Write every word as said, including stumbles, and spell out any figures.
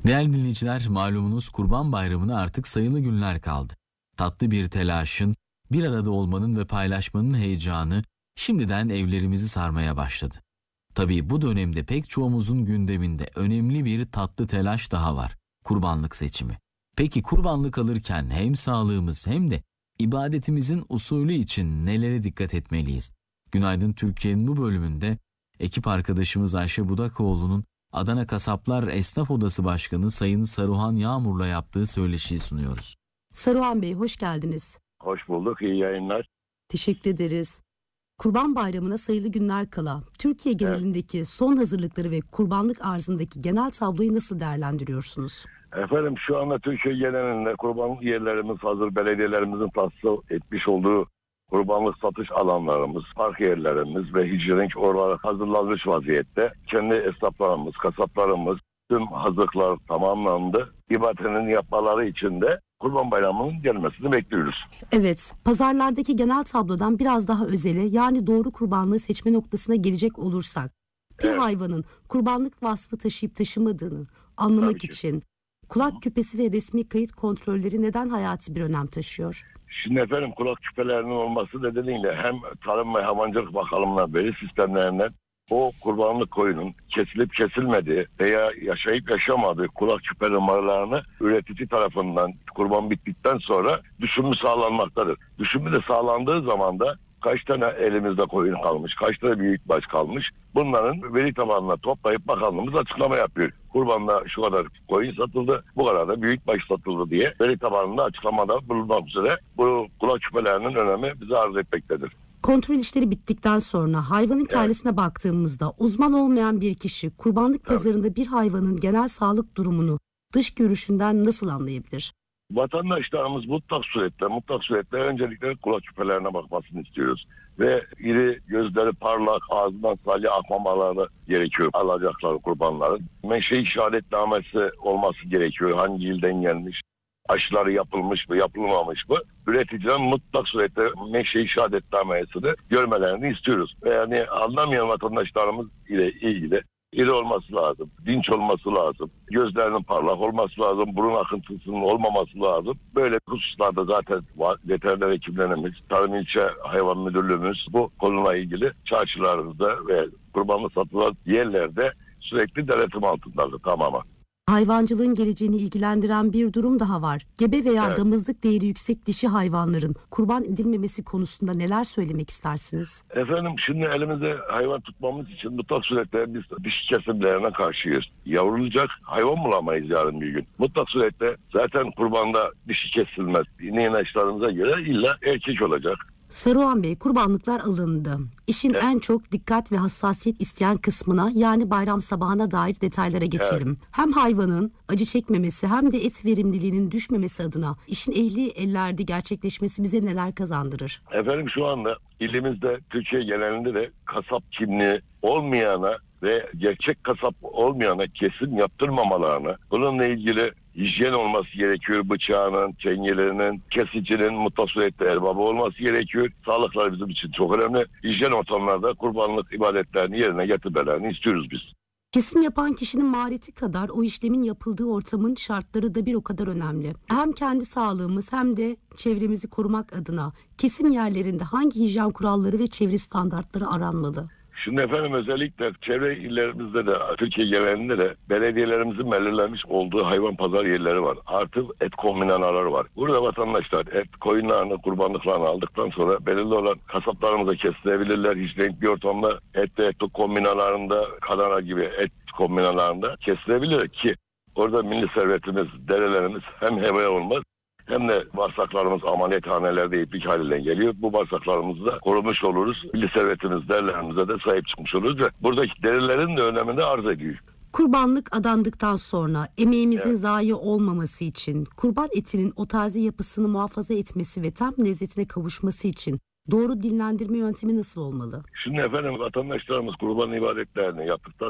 Değerli dinleyiciler, malumunuz Kurban Bayramı'na artık sayılı günler kaldı. Tatlı bir telaşın, bir arada olmanın ve paylaşmanın heyecanı şimdiden evlerimizi sarmaya başladı. Tabii bu dönemde pek çoğumuzun gündeminde önemli bir tatlı telaş daha var. Kurbanlık seçimi. Peki kurbanlık alırken hem sağlığımız hem de ibadetimizin usulü için nelere dikkat etmeliyiz? Günaydın Türkiye'nin bu bölümünde ekip arkadaşımız Ayşe Budakoğlu'nun Adana Kasaplar Esnaf Odası Başkanı Sayın Saruhan Yağmur'la yaptığı söyleşiyi sunuyoruz. Saruhan Bey, hoş geldiniz. Hoş bulduk, iyi yayınlar. Teşekkür ederiz. Kurban Bayramı'na sayılı günler kala Türkiye genelindeki evet. son hazırlıkları ve kurbanlık arzındaki genel tabloyu nasıl değerlendiriyorsunuz? Efendim şu anda Türkiye genelinde kurbanlık yerlerimiz hazır, belediyelerimizin tahsis etmiş olduğu kurbanlık satış alanlarımız, park yerlerimiz ve hijyenik oralar hazırlanmış vaziyette. Kendi esnaflarımız, kasaplarımız tüm hazırlıklar tamamlandı. İbadetin yapmaları için de Kurban Bayramı'nın gelmesini bekliyoruz. Evet, pazarlardaki genel tablodan biraz daha özele, yani doğru kurbanlığı seçme noktasına gelecek olursak, bir evet. hayvanın kurbanlık vasfı taşıyıp taşımadığını anlamak için kulak küpesi ve resmi kayıt kontrolleri neden hayati bir önem taşıyor? Şimdi efendim kulak küpelerinin olması nedeniyle hem Tarım ve Hayvancılık Bakanlığı'ndan veri sistemlerinden o kurbanlık koyunun kesilip kesilmediği veya yaşayıp yaşamadığı kulak küpe numaralarını üretici tarafından kurban bittikten sonra düşümü sağlanmaktadır. Düşümü de sağlandığı zaman da kaç tane elimizde koyun kalmış, kaç tane büyükbaş kalmış, bunların veri tabanına toplayıp bakanlığımız açıklama yapıyor. Kurbanda şu kadar koyun satıldı, bu kadar da büyükbaş satıldı diye veri tabanında açıklamada bulunmak üzere bu kulak küpelerinin önemi bize arz etmektedir. Kontrol işleri bittikten sonra hayvanın kellesine evet. baktığımızda uzman olmayan bir kişi kurbanlık evet. pazarında bir hayvanın genel sağlık durumunu dış görüşünden nasıl anlayabilir? Vatandaşlarımız mutlak suretle, mutlak suretle öncelikle kulak küpelerine bakmasını istiyoruz. Ve iri, gözleri parlak, ağzından salya akmamaları gerekiyor alacakları kurbanların. Meşe işaretnamesi olması gerekiyor. Hangi ilden gelmiş, aşıları yapılmış mı, yapılmamış mı? Üreticiden mutlak surette meşe işaretnamesini görmelerini istiyoruz. Ve yani anlamayan vatandaşlarımız ile ilgili İri olması lazım, dinç olması lazım, gözlerinin parlak olması lazım, burun akıntısının olmaması lazım. Böyle hususlarda zaten var. Veteriner hekimlerimiz, Tarım İlçe Hayvan Müdürlüğümüz bu konuyla ilgili çarşılarımızda ve kurbanlık satılan yerlerde sürekli denetim altındadır tamamen. Hayvancılığın geleceğini ilgilendiren bir durum daha var. Gebe veya evet. damızlık değeri yüksek dişi hayvanların kurban edilmemesi konusunda neler söylemek istersiniz? Efendim şimdi elimizde hayvan tutmamız için mutlak surette biz dişi kesimlerine karşıyız. Yavrulacak hayvan bulamayız yarın bir gün. Mutlak surette zaten kurbanda dişi kesilmez. Yine inançlarımıza göre illa erkek olacak. Saruhan Bey, kurbanlıklar alındı. İşin evet. en çok dikkat ve hassasiyet isteyen kısmına, yani bayram sabahına dair detaylara geçelim. Evet. Hem hayvanın acı çekmemesi hem de et verimliliğinin düşmemesi adına işin ehli ellerde gerçekleşmesi bize neler kazandırır? Efendim şu anda ilimizde, Türkiye genelinde de kasap kimliği olmayana ve gerçek kasap olmayana kesim yaptırmamalarını, bununla ilgili hijyen olması gerekiyor. Bıçağının, çengelerinin, kesicinin mutlak surette erbabı olması gerekiyor. Sağlıklar bizim için çok önemli. Hijyen ortamlarda kurbanlık ibadetlerini yerine getirmelerini istiyoruz biz. Kesim yapan kişinin mahareti kadar o işlemin yapıldığı ortamın şartları da bir o kadar önemli. Hem kendi sağlığımız hem de çevremizi korumak adına kesim yerlerinde hangi hijyen kuralları ve çevre standartları aranmalı? Şimdi efendim özellikle çevre illerimizde de Türkiye genelinde de belediyelerimizin belirlenmiş olduğu hayvan pazar yerleri var. Artı et kombinaları var. Burada vatandaşlar et koyunlarını, kurbanlıklarını aldıktan sonra belirli olan kasaplarımıza kesilebilirler. Hijyenik bir ortamda et ve et kombinalarında, kadana gibi et kombinalarında kesilebilir ki orada milli servetimiz, derelerimiz hem heba olmaz. Hem de bağırsaklarımız ameliyathanelerde iplik haline geliyor. Bu bağırsaklarımızı da korumuş oluruz. Milli servetimiz, derilerimize de sahip çıkmış oluruz ve buradaki derilerin de önemini arz ediyor. Kurbanlık adandıktan sonra emeğimizin evet. zayi olmaması için, kurban etinin o taze yapısını muhafaza etmesi ve tam lezzetine kavuşması için doğru dinlendirme yöntemi nasıl olmalı? Şimdi efendim vatandaşlarımız kurban ibadetlerini yaptıktan